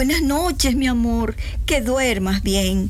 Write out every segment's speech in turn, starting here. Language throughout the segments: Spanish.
Buenas noches, mi amor. Que duermas bien.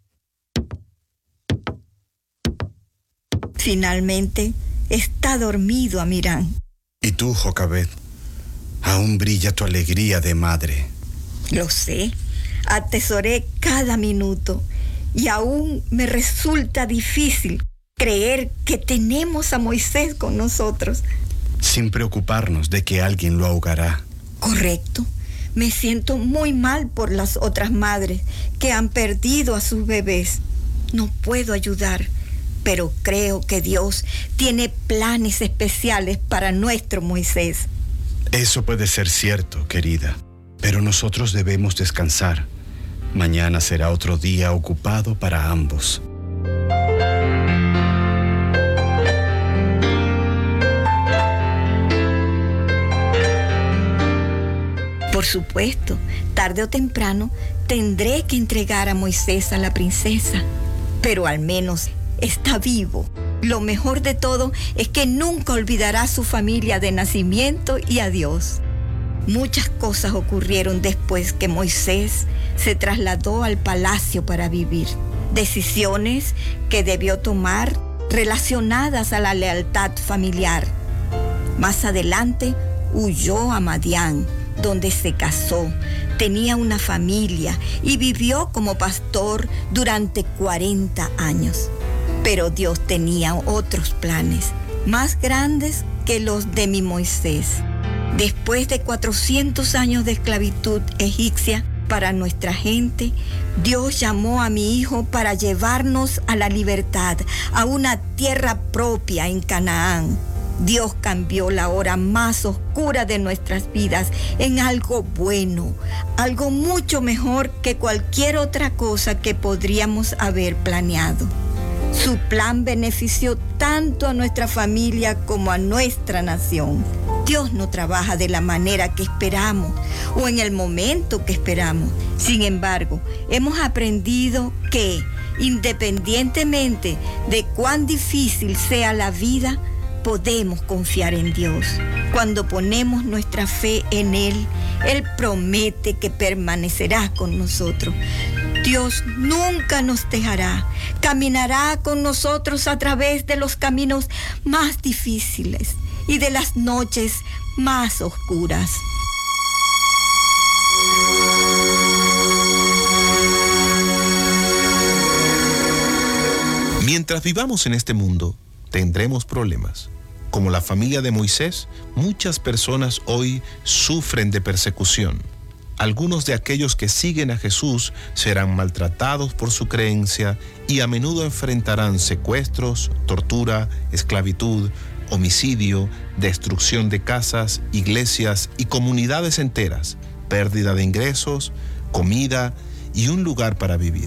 Finalmente, está dormido Amirán. ¿Y tú, Jocabet? Aún brilla tu alegría de madre. Lo sé. Atesoré cada minuto y aún me resulta difícil creer que tenemos a Moisés con nosotros. Sin preocuparnos de que alguien lo ahogará. Correcto. Me siento muy mal por las otras madres que han perdido a sus bebés. No puedo ayudar, pero creo que Dios tiene planes especiales para nuestro Moisés. Eso puede ser cierto, querida, pero nosotros debemos descansar. Mañana será otro día ocupado para ambos. Por supuesto, tarde o temprano tendré que entregar a Moisés a la princesa, pero al menos está vivo. Lo mejor de todo es que nunca olvidará a su familia de nacimiento y a Dios. Muchas cosas ocurrieron después que Moisés se trasladó al palacio para vivir. Decisiones que debió tomar relacionadas a la lealtad familiar. Más adelante huyó a Madián, donde se casó, tenía una familia y vivió como pastor durante 40 años. Pero Dios tenía otros planes, más grandes que los de mi Moisés. Después de 400 años de esclavitud egipcia para nuestra gente, Dios llamó a mi hijo para llevarnos a la libertad, a una tierra propia en Canaán. Dios cambió la hora más oscura de nuestras vidas en algo bueno, algo mucho mejor que cualquier otra cosa que podríamos haber planeado. Su plan benefició tanto a nuestra familia como a nuestra nación. Dios no trabaja de la manera que esperamos o en el momento que esperamos. Sin embargo, hemos aprendido que, independientemente de cuán difícil sea la vida, podemos confiar en Dios. Cuando ponemos nuestra fe en Él, Él promete que permanecerá con nosotros. Dios nunca nos dejará. Caminará con nosotros a través de los caminos más difíciles y de las noches más oscuras. Mientras vivamos en este mundo, tendremos problemas. Como la familia de Moisés, muchas personas hoy sufren de persecución. Algunos de aquellos que siguen a Jesús serán maltratados por su creencia y a menudo enfrentarán secuestros, tortura, esclavitud, homicidio, destrucción de casas, iglesias y comunidades enteras, pérdida de ingresos, comida y un lugar para vivir.